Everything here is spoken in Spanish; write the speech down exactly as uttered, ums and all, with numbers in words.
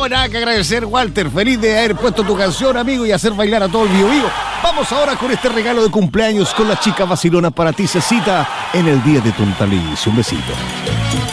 nada que agradecer, Walter. Feliz de haber puesto tu canción, amigo, y hacer bailar a todo el Bío Bío. Vamos ahora con este regalo de cumpleaños con la chica vacilona para ti, Cecita, en el día de tu natalicio. Un besito.